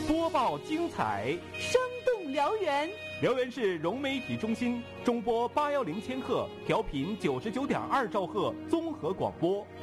播报精彩， 生动燎原。 燎原市融媒体中心中波810千赫，调频99.2兆赫综合广播。